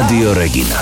Rádio Regina.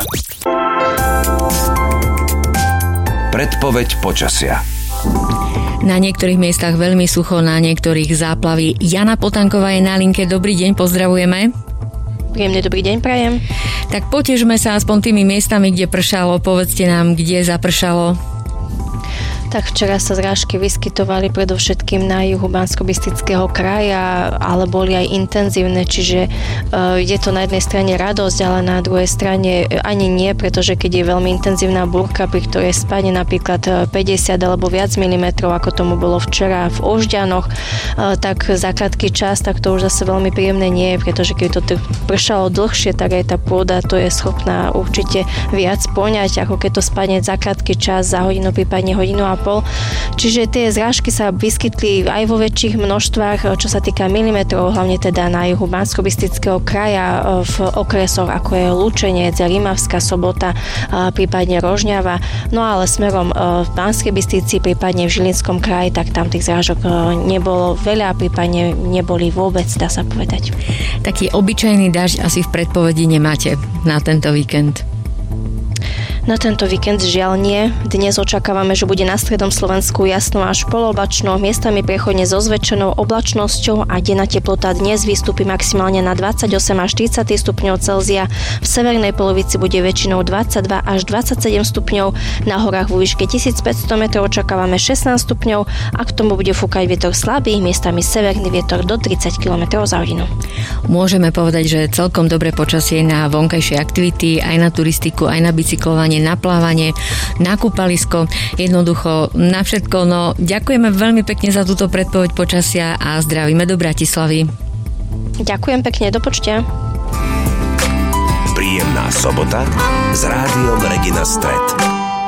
Predpoveď počasia. Na niektorých miestach veľmi sucho, na niektorých záplavy. Jana Potanková je na linke. Dobrý deň, pozdravujeme. Príjemný dobrý deň prajem. Tak potežme sa aspoň tými miestami, kde pršalo. Povedzte nám, kde zapršalo. Tak včera sa zrážky vyskytovali predovšetkým na juhu Banskobystrického kraja, ale boli aj intenzívne, čiže je to na jednej strane radosť, ale na druhej strane ani nie, pretože keď je veľmi intenzívna búrka, pri ktorej spadne napríklad 50 alebo viac milimetrov, ako tomu bolo včera v Ožďanoch, tak za krátky čas, tak to už zase veľmi príjemné nie je, pretože keď to pršalo dlhšie, tak aj tá pôda to je schopná určite viac poňať, ako keď to spadne za krátky čas, za hodinu, prípadne hodinu a pol. Čiže tie zrážky sa vyskytli aj vo väčších množstvách, čo sa týka milimetrov, hlavne teda na juhu Banskobystrického kraja, v okresoch ako je Lučenec, Rimavská Sobota, prípadne Rožňava. No ale smerom v Banskej Bystrici, prípadne v Žilinskom kraji, tak tam tých zrážok nebolo veľa, prípadne neboli vôbec, dá sa povedať. Taký obyčajný dažď asi v predpovedi nemáte na tento víkend. Na tento víkend žiaľ nie. Dnes očakávame, že bude na strednom Slovensku jasno až polooblačno, miestami priechodne so zväčšenou oblačnosťou a denná teplota dnes vystúpi maximálne na 28 až 30 stupňov Celzia. V severnej polovici bude väčšinou 22 až 27 stupňov, na horách vo výške 1500 metrov očakávame 16 stupňov a k tomu bude fúkať vietor slabý, miestami severný vietor do 30 km za hodinu. Môžeme povedať, že celkom dobré počasie na vonkajšie aktivity, aj na turistiku, aj na bicyklovanie, na plávanie, na kúpalisko, jednoducho na všetko. No, ďakujeme veľmi pekne za túto predpoveď počasia a zdravíme do Bratislavy. Ďakujem pekne, do počutia. Príjemná sobota s Rádiom Regina Stret.